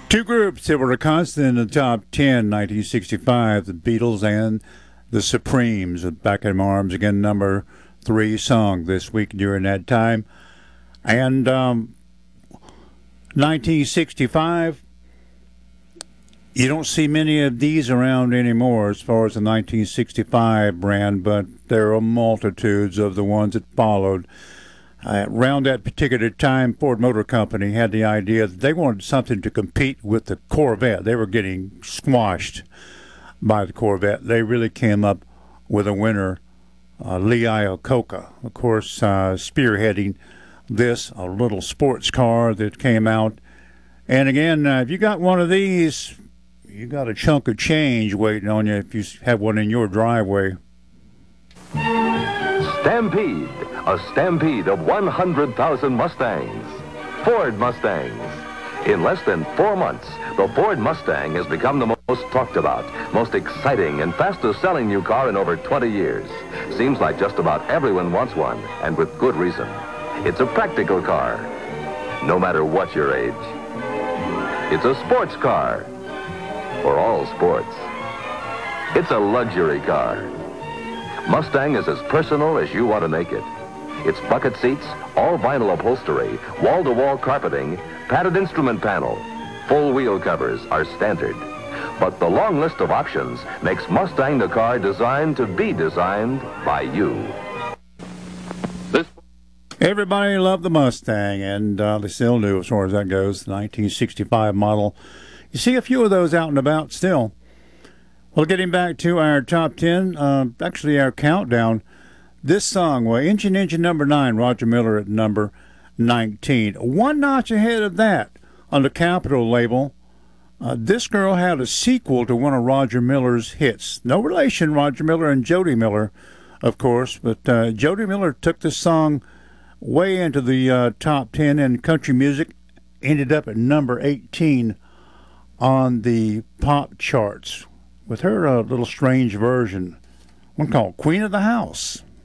Two groups that were a constant in the top 10, 1965, the Beatles and the Supremes. Back in My Arms Again, number 3 song this week during that time. And 1965, you don't see many of these around anymore as far as the 1965 brand, but there are multitudes of the ones that followed. Around that particular time, Ford Motor Company had the idea that they wanted something to compete with the Corvette. They were getting squashed by the Corvette. They really came up with a winner, Lee Iacocca, of course, spearheading this, a little sports car that came out. And again, if you got one of these, you got a chunk of change waiting on you if you have one in your driveway. Stampede, a stampede of 100,000 Mustangs. Ford Mustangs. In less than 4 months, the Ford Mustang has become the most talked about, most exciting, and fastest selling new car in over 20 years. Seems like just about everyone wants one, and with good reason. It's a practical car, no matter what your age. It's a sports car, for all sports. It's a luxury car. Mustang is as personal as you want to make it. Its bucket seats, all vinyl upholstery, wall-to-wall carpeting, padded instrument panel, full wheel covers are standard. But the long list of options makes Mustang the car designed to be designed by you. Everybody loved the Mustang, and they still do as far as that goes, the 1965 model. You see a few of those out and about still. Well, getting back to our top 10, actually our countdown, this song, well, Engine number 9, Roger Miller at number 19. One notch ahead of that on the Capitol label, this girl had a sequel to one of Roger Miller's hits. No relation, Roger Miller and Jody Miller, of course, but Jody Miller took this song way into the top 10 in country music, ended up at number 18 on the pop charts with her little strange version, one called Queen of the House.